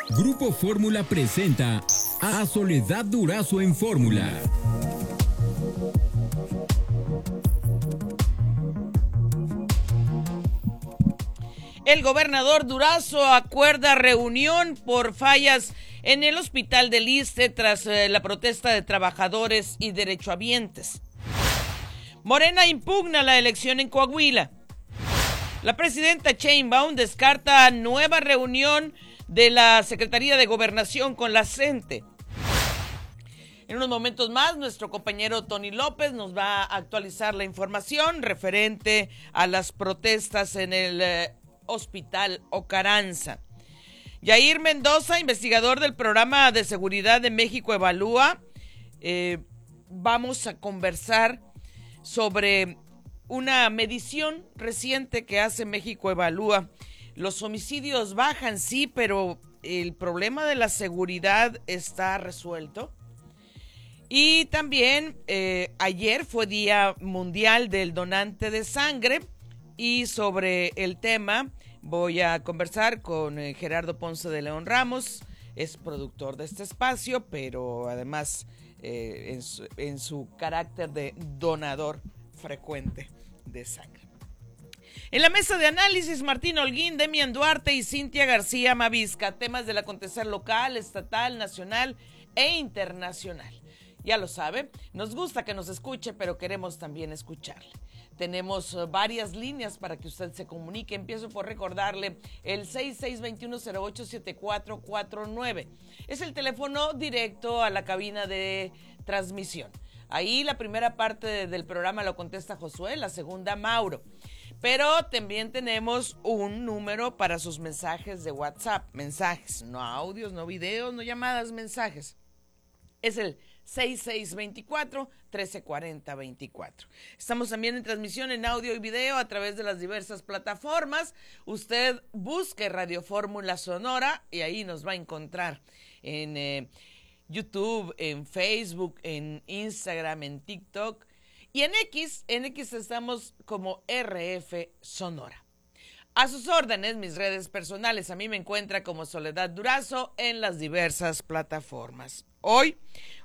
Grupo Fórmula presenta a Soledad Durazo en Fórmula. El gobernador Durazo acuerda reunión por fallas en el hospital del Iste tras la protesta de trabajadores y derechohabientes. Morena impugna la elección en Coahuila. La presidenta Sheinbaum descarta nueva reunión de la Secretaría de Gobernación con la CENTE. En unos momentos más, nuestro compañero Tony López nos va a actualizar la información referente a las protestas en el Hospital Ocaranza. Yair Mendoza, investigador del Programa de Seguridad de México Evalúa, vamos a conversar sobre una medición reciente que hace México Evalúa. Los homicidios bajan, sí, pero el problema de la seguridad está resuelto. Y también ayer fue Día Mundial del Donante de Sangre y sobre el tema voy a conversar con Gerardo Ponce de León Ramos, es productor de este espacio, pero además en su carácter de donador frecuente de sangre. En la mesa de análisis, Martín Holguín, Demian Duarte y Cintia García Mavisca, temas del acontecer local, estatal, nacional e internacional. Ya lo sabe, nos gusta que nos escuche, pero queremos también escucharle. Tenemos varias líneas para que usted se comunique. Empiezo por recordarle el 6621087449. Es el teléfono directo a la cabina de transmisión. Ahí la primera parte del programa lo contesta Josué, la segunda Mauro. Pero también tenemos un número para sus mensajes de WhatsApp. Mensajes, no audios, no videos, no llamadas, mensajes. Es el 6624-1340-24. Estamos también en transmisión en audio y video a través de las diversas plataformas. Usted busque Radio Fórmula Sonora y ahí nos va a encontrar en YouTube, en Facebook, en Instagram, en TikTok y en X estamos como RF Sonora. A sus órdenes, mis redes personales, a mí me encuentra como Soledad Durazo en las diversas plataformas. Hoy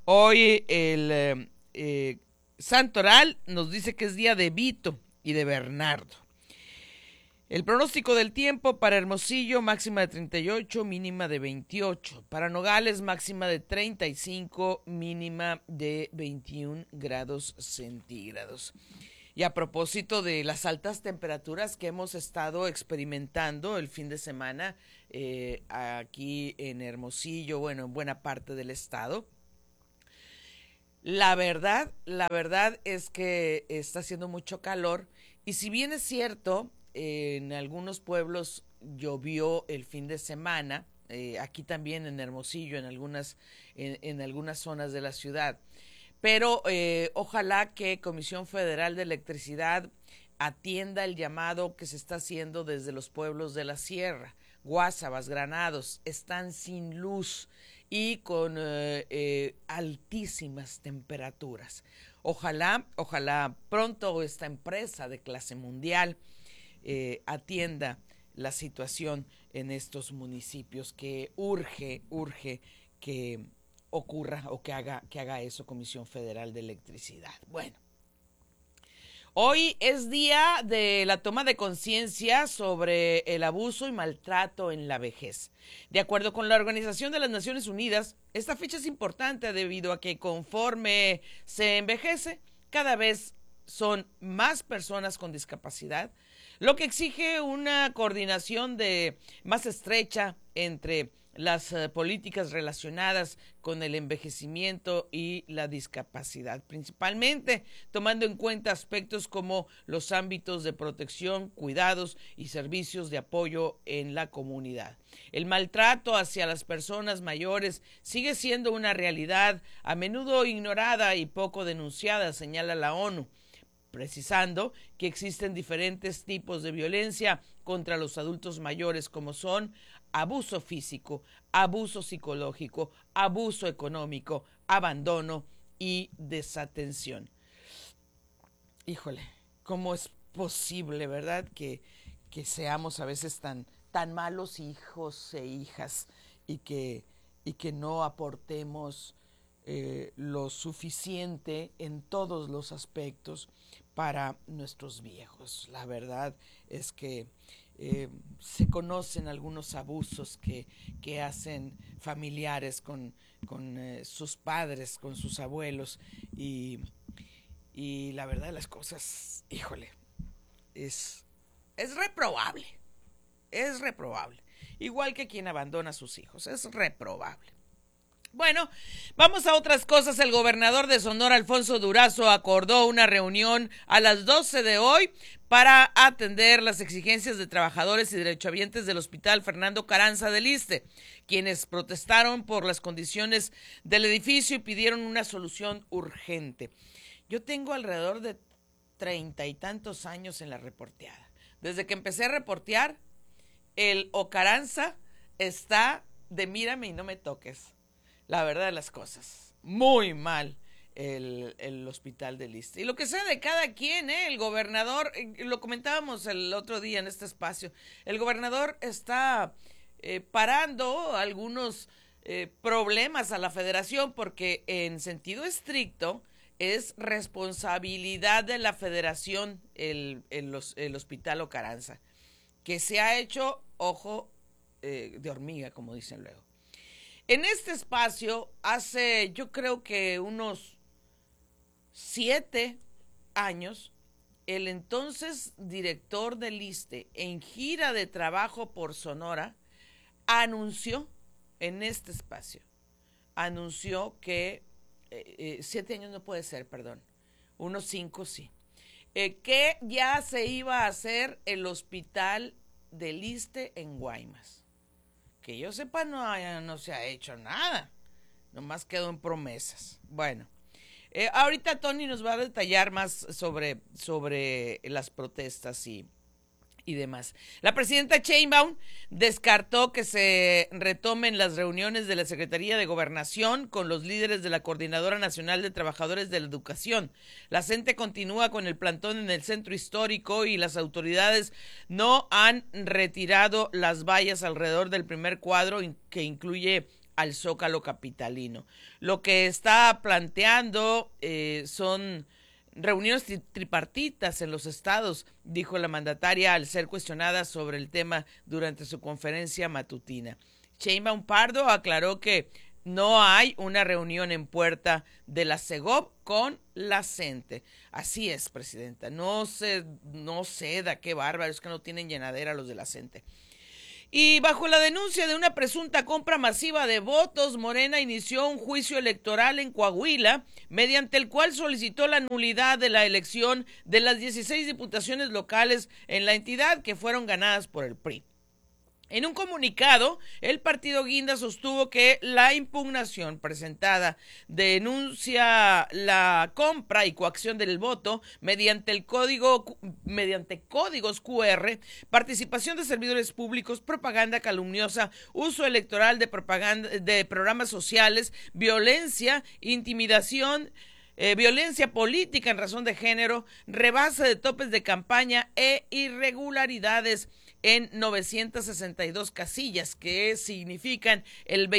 el Santoral nos dice que es día de Vito y de Bernardo. El pronóstico del tiempo para Hermosillo, máxima de 38, mínima de 28. Para Nogales, máxima de 35, mínima de 21 grados centígrados. Y a propósito de las altas temperaturas que hemos estado experimentando el fin de semana aquí en Hermosillo, bueno, en buena parte del estado, la verdad es que está haciendo mucho calor y si bien es cierto, en algunos pueblos llovió el fin de semana, aquí también en Hermosillo, en algunas zonas de la ciudad, pero ojalá que Comisión Federal de Electricidad atienda el llamado que se está haciendo desde los pueblos de la sierra. Guásamas, Granados, están sin luz y con altísimas temperaturas. Ojalá pronto esta empresa de clase mundial atienda la situación en estos municipios, que urge que ocurra o que haga eso Comisión Federal de Electricidad. Bueno, hoy es día de la toma de conciencia sobre el abuso y maltrato en la vejez. De acuerdo con la Organización de las Naciones Unidas, esta fecha es importante debido a que conforme se envejece, cada vez son más personas con discapacidad, lo que exige una coordinación más estrecha entre las políticas relacionadas con el envejecimiento y la discapacidad, principalmente tomando en cuenta aspectos como los ámbitos de protección, cuidados y servicios de apoyo en la comunidad. El maltrato hacia las personas mayores sigue siendo una realidad a menudo ignorada y poco denunciada, señala la ONU, precisando que existen diferentes tipos de violencia contra los adultos mayores, como son abuso físico, abuso psicológico, abuso económico, abandono y desatención. Híjole, ¿cómo es posible, verdad, que seamos a veces tan malos hijos e hijas y que no aportemos lo suficiente en todos los aspectos para nuestros viejos. La verdad es que se conocen algunos abusos que hacen familiares con sus padres, con sus abuelos, y la verdad de las cosas, híjole, es reprobable, es reprobable. Igual que quien abandona a sus hijos, es reprobable. Bueno, vamos a otras cosas. El gobernador de Sonora, Alfonso Durazo, acordó una reunión a las 12 de hoy para atender las exigencias de trabajadores y derechohabientes del Hospital Fernando Carranza del Issste, quienes protestaron por las condiciones del edificio y pidieron una solución urgente. Yo tengo alrededor de 30 y tantos años en la reporteada. Desde que empecé a reportear, el Ocaranza está de mírame y no me toques. La verdad de las cosas, muy mal el Hospital del Issste. Y lo que sea de cada quien, el gobernador, lo comentábamos el otro día en este espacio, el gobernador está parando algunos problemas a la federación porque en sentido estricto es responsabilidad de la federación el Hospital Ocaranza, que se ha hecho ojo de hormiga, como dicen luego. En este espacio, hace yo creo que unos 7 años, el entonces director del Issste, en gira de trabajo por Sonora, anunció en este espacio, anunció que 7 años no puede ser, perdón, unos 5 sí, que ya se iba a hacer el Hospital del Issste en Guaymas. Que yo sepa, no se ha hecho nada, nomás quedó en promesas. Bueno, ahorita Tony nos va a detallar más sobre las protestas y demás. La presidenta Sheinbaum descartó que se retomen las reuniones de la Secretaría de Gobernación con los líderes de la Coordinadora Nacional de Trabajadores de la Educación. La CENTE continúa con el plantón en el centro histórico y las autoridades no han retirado las vallas alrededor del primer cuadro que incluye al Zócalo capitalino. Lo que está planteando son reuniones tripartitas en los estados, dijo la mandataria al ser cuestionada sobre el tema durante su conferencia matutina. Sheinbaum Pardo aclaró que no hay una reunión en puerta de la CEGOV con la CENTE. Así es, presidenta. No ceda, qué bárbaro, es que no tienen llenadera los de la CENTE. Y bajo la denuncia de una presunta compra masiva de votos, Morena inició un juicio electoral en Coahuila, mediante el cual solicitó la nulidad de la elección de las 16 diputaciones locales en la entidad que fueron ganadas por el PRI. En un comunicado, el partido Guinda sostuvo que la impugnación presentada denuncia la compra y coacción del voto mediante códigos QR, participación de servidores públicos, propaganda calumniosa, uso electoral de propaganda de programas sociales, violencia, intimidación, violencia política en razón de género, rebase de topes de campaña e irregularidades en 962 casillas, que significan el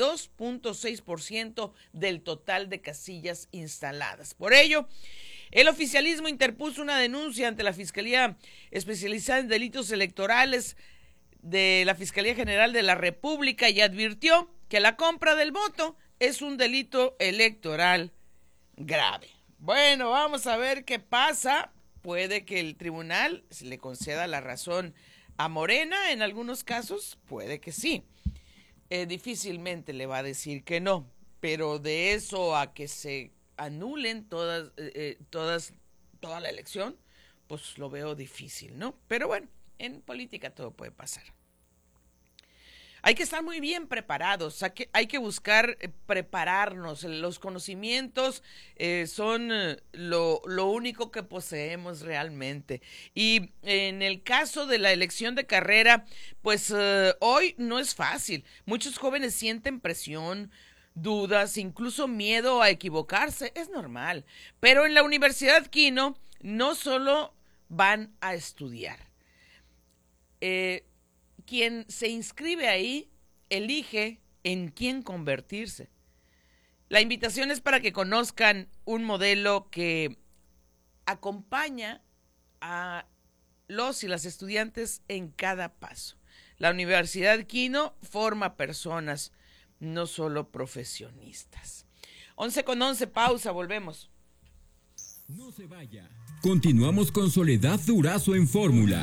22.6% del total de casillas instaladas. Por ello, el oficialismo interpuso una denuncia ante la Fiscalía Especializada en Delitos Electorales de la Fiscalía General de la República y advirtió que la compra del voto es un delito electoral grave. Bueno, vamos a ver qué pasa. Puede que el tribunal le conceda la razón a Morena en algunos casos, puede que sí. Difícilmente le va a decir que no, pero de eso a que se anulen toda la elección, pues lo veo difícil, ¿no? Pero bueno, en política todo puede pasar. Hay que estar muy bien preparados, hay que buscar prepararnos. Los conocimientos son lo único que poseemos realmente. Y en el caso de la elección de carrera, pues hoy no es fácil. Muchos jóvenes sienten presión, dudas, incluso miedo a equivocarse. Es normal. Pero en la Universidad Quino no solo van a estudiar. Quien se inscribe ahí elige en quién convertirse. La invitación es para que conozcan un modelo que acompaña a los y las estudiantes en cada paso. La Universidad Quino forma personas, no solo profesionistas. 11:11, pausa, volvemos. No se vaya. Continuamos con Soledad Durazo en Fórmula.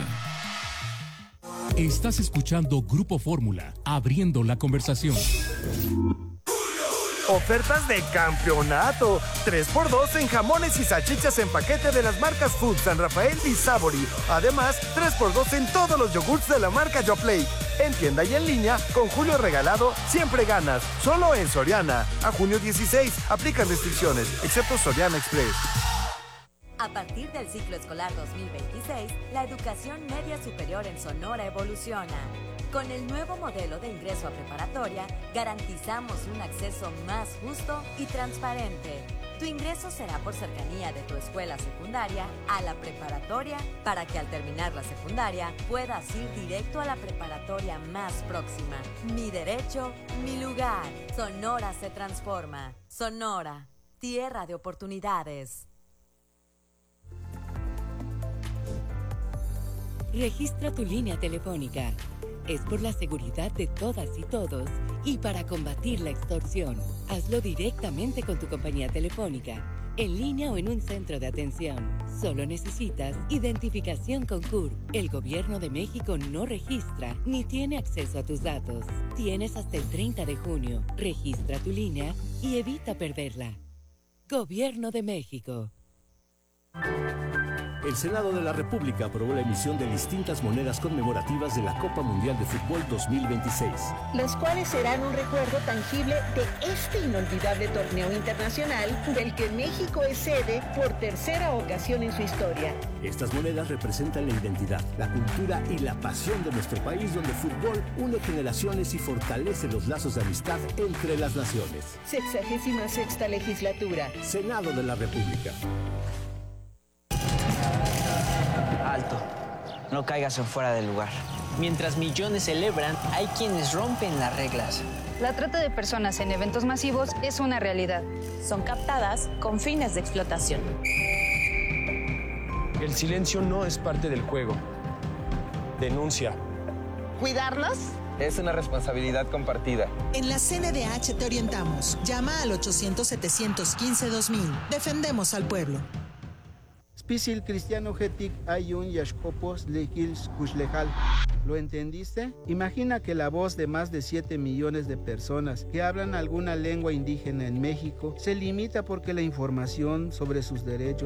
Estás escuchando Grupo Fórmula, abriendo la conversación. Ofertas de campeonato. 3x2 en jamones y salchichas en paquete de las marcas Food, San Rafael y Sabori. Además, 3x2 en todos los yogurts de la marca Yoplait. En tienda y en línea, con Julio Regalado, siempre ganas. Solo en Soriana. A junio 16, aplican restricciones, excepto Soriana Express. A partir del ciclo escolar 2026, la educación media superior en Sonora evoluciona. Con el nuevo modelo de ingreso a preparatoria, garantizamos un acceso más justo y transparente. Tu ingreso será por cercanía de tu escuela secundaria a la preparatoria para que al terminar la secundaria puedas ir directo a la preparatoria más próxima. Mi derecho, mi lugar. Sonora se transforma. Sonora, tierra de oportunidades. Registra tu línea telefónica. Es por la seguridad de todas y todos y para combatir la extorsión. Hazlo directamente con tu compañía telefónica, en línea o en un centro de atención. Solo necesitas identificación con CURP. El Gobierno de México no registra ni tiene acceso a tus datos. Tienes hasta el 30 de junio. Registra tu línea y evita perderla. Gobierno de México. El Senado de la República aprobó la emisión de distintas monedas conmemorativas de la Copa Mundial de Fútbol 2026. Las cuales serán un recuerdo tangible de este inolvidable torneo internacional del que México es sede por tercera ocasión en su historia. Estas monedas representan la identidad, la cultura y la pasión de nuestro país, donde el fútbol une generaciones y fortalece los lazos de amistad entre las naciones. 66ª legislatura. Senado de la República. Alto, no caigas en fuera del lugar. Mientras millones celebran, hay quienes rompen las reglas. La trata de personas en eventos masivos es una realidad. Son captadas con fines de explotación. El silencio no es parte del juego. Denuncia. ¿Cuidarlos? Es una responsabilidad compartida. En la CNDH te orientamos. Llama al 800-715-2000. Defendemos al pueblo. Spisil cristiano getik ayun yashkopos lehils kushlejal. ¿Lo entendiste? Imagina que la voz de más de 7 millones de personas que hablan alguna lengua indígena en México se limita porque la información sobre sus derechos